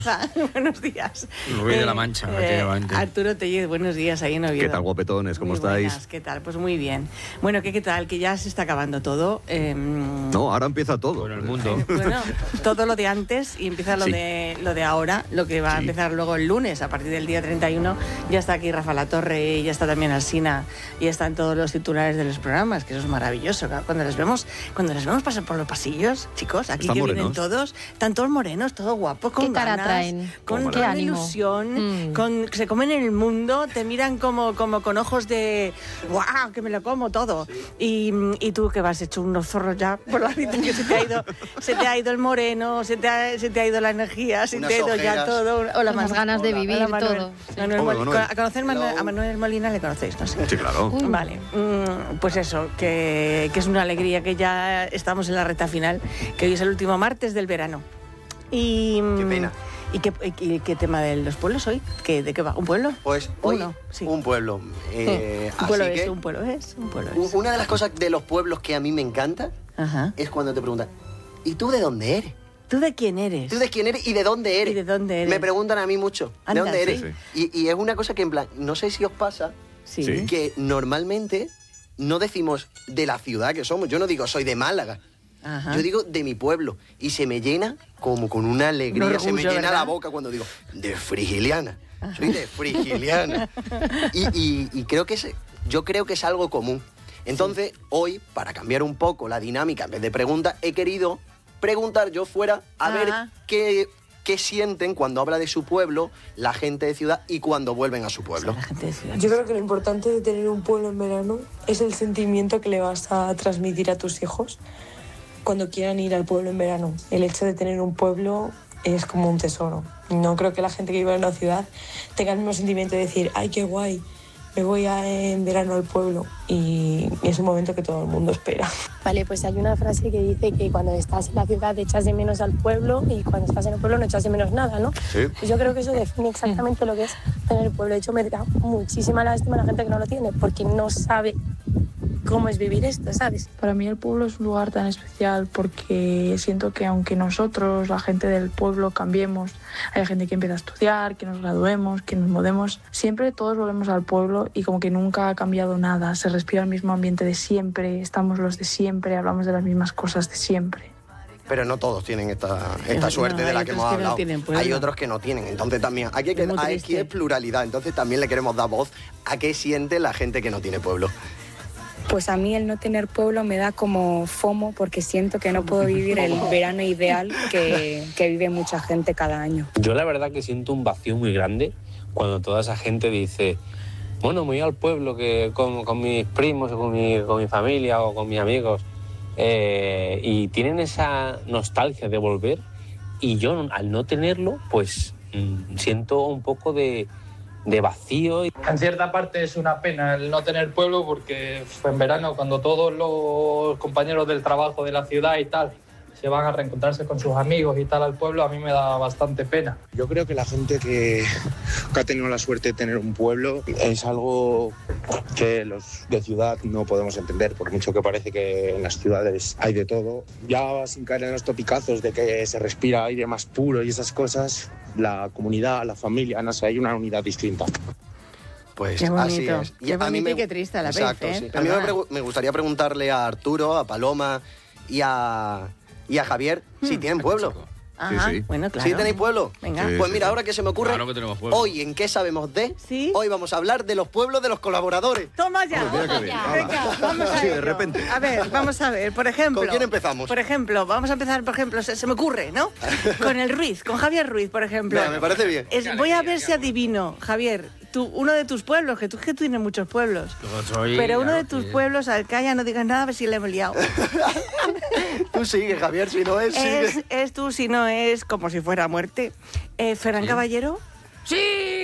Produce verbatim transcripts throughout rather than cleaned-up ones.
Buenos días. Ruiz de la Mancha, eh, eh, Arturo Tellez, buenos días ahí en Oviedo. ¿Qué tal, guapetones? ¿Cómo muy estáis? Buenas, ¿qué tal? Pues muy bien. Bueno, ¿qué, qué tal? Que ya se está acabando todo. Eh, no, ahora empieza todo. En el mundo. Eh, bueno, todo lo de antes y empieza lo, sí. de, lo de ahora, lo que va sí. a empezar luego el lunes, a partir del día treinta y uno. Ya está aquí Rafa Latorre, ya está también Alsina, y están todos los titulares de los programas, que eso es maravilloso. Cuando les vemos, cuando les vemos pasar por los pasillos, chicos, aquí ¿Están que morenos? vienen todos, están todos morenos, todos guapos, con ¿Qué cara ganas, traen? con ¿Qué gran ánimo? ilusión, Mm. con, se comen en el mundo, te miran como, como con ojos de ¡guau! Que me lo como todo. Sí. Y, y tú que vas hecho unos zorros ya por la vida, que se te ha ido, se te ha ido el moreno, se te ha, se te ha ido la energía, se Unas te ha ido ojeras. ya todo. Hola, Unas ganas de vivir, hola, Manuel. todo. Manuel Hola, Mol- Manuel. ¿A conocer Manuel, a Manuel Molina le conocéis? No sé. Sí, claro. Uh. Vale, mm, pues eso, que, que es una alegría que ya estamos en la recta final, que hoy es el último martes del verano. Y, Qué pena. ¿Y qué, y qué tema de los pueblos hoy? ¿Qué, ¿De qué va? ¿Un pueblo? Pues hoy Uno, sí. un pueblo. Eh, un pueblo así es, que, un pueblo es, un pueblo u- es. Una de las cosas de los pueblos que a mí me encanta Ajá. es cuando te preguntan, ¿y tú de dónde eres? ¿Tú de quién eres? ¿Tú de quién eres y de dónde eres? ¿Y de dónde eres? Me preguntan a mí mucho, Anda, ¿de dónde eres? sí. Y, y es una cosa que en plan, no sé si os pasa, Sí. Sí. que normalmente no decimos de la ciudad que somos. Yo no digo soy de Málaga. Ajá. Yo digo de mi pueblo. Y se me llena como con una alegría, Un se me orgullo, llena ¿verdad? la boca cuando digo, de Frigiliana. Soy de Frigiliana. y, y- y creo que es, yo creo que es algo común. Entonces, hoy, para cambiar un poco la dinámica, en vez de preguntas, he querido preguntar yo fuera a Ajá. ver qué, qué sienten cuando habla de su pueblo la gente de ciudad y cuando vuelven a su pueblo. La gente de ciudad. Yo creo que lo importante de tener un pueblo en verano es el sentimiento que le vas a transmitir a tus hijos cuando quieran ir al pueblo en verano. El hecho de tener un pueblo es como un tesoro. No creo que la gente que vive en una ciudad tenga el mismo sentimiento de decir, ay, qué guay, me voy a, en verano al pueblo. Y es un momento que todo el mundo espera. Vale, pues hay una frase que dice que cuando estás en la ciudad echas de menos al pueblo y cuando estás en el pueblo no echas de menos nada, ¿no? Sí. Pues yo creo que eso define exactamente lo que es tener el pueblo. De hecho, me da muchísima lástima a la gente que no lo tiene porque no sabe cómo es vivir esto, ¿sabes? Para mí el pueblo es un lugar tan especial porque siento que aunque nosotros, la gente del pueblo, cambiemos, hay gente que empieza a estudiar, que nos graduemos, que nos mudemos, siempre todos volvemos al pueblo y como que nunca ha cambiado nada, se respira el mismo ambiente de siempre, estamos los de siempre, hablamos de las mismas cosas de siempre. Pero no todos tienen esta, esta No, suerte hay de la que otros hemos que no hablado. tienen pueblo. Hay otros que no tienen. Entonces también aquí, hay que, Es muy aquí triste. es pluralidad. Entonces también le queremos dar voz a qué siente la gente que no tiene pueblo. Pues a mí el no tener pueblo me da como FOMO porque siento que no puedo vivir el verano ideal que, que vive mucha gente cada año. Yo la verdad que siento un vacío muy grande cuando toda esa gente dice, bueno, me voy al pueblo que con, con mis primos o con mi, con mi familia o con mis amigos eh, y tienen esa nostalgia de volver y yo al no tenerlo pues mmm, siento un poco de, de vacío. En cierta parte es una pena el no tener pueblo porque en verano cuando todos los compañeros del trabajo de la ciudad y tal se van a reencontrarse con sus amigos y tal al pueblo, a mí me da bastante pena. Yo creo que la gente que, que ha tenido la suerte de tener un pueblo es algo que los de ciudad no podemos entender, por mucho que parece que en las ciudades hay de todo. Ya sin caer en los topicazos de que se respira aire más puro y esas cosas, la comunidad, la familia, no sé, hay una unidad distinta. Pues Qué bonito, así es. qué bonito y qué triste a la Exacto, vez, ¿eh? sí. A mí me, Perdona. pregu- me gustaría preguntarle a Arturo, a Paloma y a, y a Javier si tienen pueblo. Ajá, Sí, sí. bueno, claro. ¿Sí tenéis pueblo? Venga. Sí. Pues mira, ahora que se me ocurre, Claro que tenemos pueblo. hoy en ¿Qué sabemos de? ¿Sí? Hoy vamos a hablar de los pueblos de los colaboradores. Toma ya. Pues mira qué bien. Venga, Hala. vamos a Sí, de ello. repente. A ver, vamos a ver, por ejemplo. ¿Con quién empezamos? Por ejemplo, vamos a empezar, por ejemplo, se, se me ocurre, ¿no? Con el Ruiz, con Javier Ruiz, por ejemplo. Venga, me parece bien. Es- voy a ver si adivino, Javier, tú, uno de tus pueblos, que tú que tú tienes muchos pueblos. Yo soy, Pero uno claro, de tus que- pueblos, Alcaya, no digas nada, a ver si le hemos liado. Tú sigue, Javier, si no es, sigue. es, es tú, si no es, como si fuera muerte. Eh, Ferran Caballero. ¡Sí!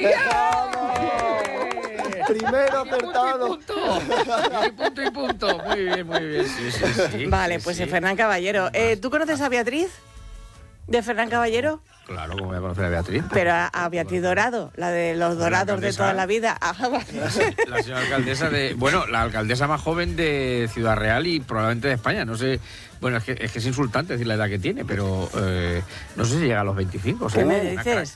Primero Y punto acertado. y punto. Y punto y punto. Muy bien, muy bien. Sí, sí, sí. Vale, Sí, pues sí. eh, Ferran Caballero. Eh, ¿Tú conoces a Beatriz? ¿De Fernán Caballero? Claro, como voy a conocer a Beatriz. Pero a, a Beatriz Dorado, la de los dorados de toda la vida. Ajá, vale. La señora alcaldesa de... Bueno, la alcaldesa más joven de Ciudad Real y probablemente de España. No sé... Bueno, es que es, que es insultante decir la edad que tiene, pero eh, no sé si llega a los veinticinco. ¿Qué me Una dices?